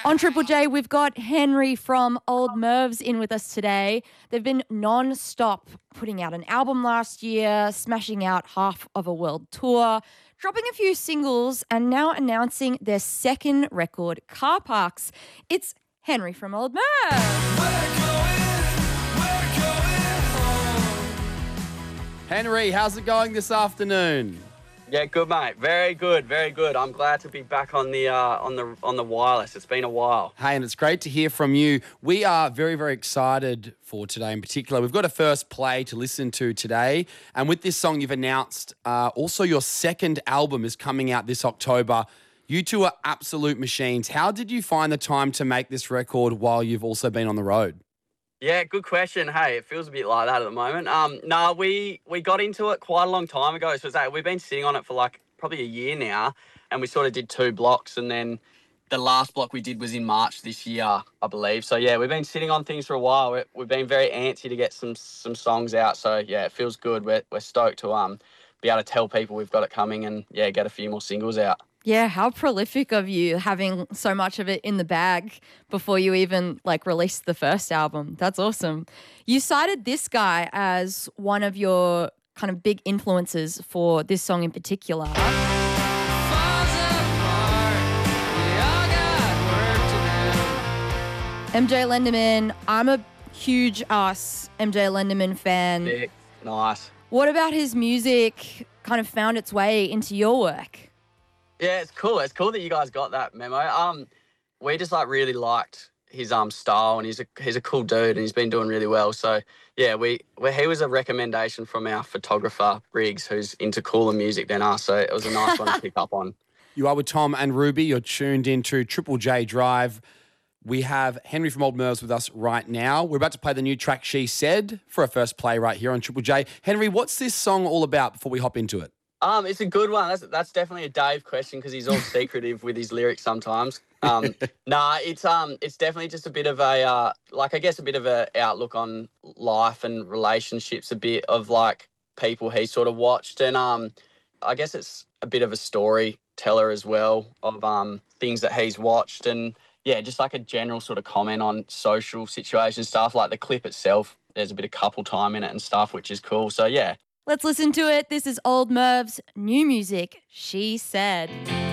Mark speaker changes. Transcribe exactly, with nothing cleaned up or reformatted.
Speaker 1: On Triple J, we've got Henry from Old Mervs in with us today. They've been non-stop putting out an album last year, smashing out half of a world tour, dropping a few singles, and now announcing their second record, Car Parks. It's Henry from Old Mervs.
Speaker 2: Henry, how's it going this afternoon?
Speaker 3: Yeah, good mate. Very good, very good. I'm glad to be back on the uh, on the on the wireless. It's been a while.
Speaker 2: Hey, and it's great to hear from you. We are very, very excited for today in particular. We've got a first play to listen to today, and with this song you've announced uh, also your second album is coming out this October. You two are absolute machines. How did you find the time to make this record while you've also been on the road?
Speaker 3: Yeah, good question. Hey, it feels a bit like that at the moment. Um, no, we we got into it quite a long time ago. So it's, we've been sitting on it for like probably a year now, and we sort of did two blocks, and then the last block we did was in March this year, I believe. So yeah, we've been sitting on things for a while. we we've been very antsy to get some some songs out. So yeah, it feels good. We're we're stoked to um be able to tell people we've got it coming, and yeah, get a few more singles out.
Speaker 1: Yeah, how prolific of you having so much of it in the bag before you even like released the first album. That's awesome. You cited this guy as one of your kind of big influences for this song in particular. M J Lenderman, I'm a huge Us M J Lenderman fan.
Speaker 3: Sick. Nice.
Speaker 1: What about his music kind of found its way into your work?
Speaker 3: Yeah, it's cool. It's cool that you guys got that memo. Um, we just like really liked his um style, and he's a he's a cool dude, and he's been doing really well. So yeah, we, we he was a recommendation from our photographer Briggs, who's into cooler music than us. So it was a nice one to pick up on.
Speaker 2: You are with Tom and Ruby. You're tuned into Triple J Drive. We have Henry from Old Mervs with us right now. We're about to play the new track She Said for a first play right here on Triple J. Henry, what's this song all about before we hop into it?
Speaker 3: Um, it's a good one. That's that's definitely a Dave question because he's all secretive with his lyrics sometimes. Um, nah, it's um, it's definitely just a bit of a uh, like I guess a bit of a outlook on life and relationships. A bit of like people he sort of watched, and um, I guess it's a bit of a storyteller as well of um things that he's watched, and yeah, just like a general sort of comment on social situation stuff. Like the clip itself, there's a bit of couple time in it and stuff, which is cool. So yeah.
Speaker 1: Let's listen to it. This is Old Merv's new music, She Said.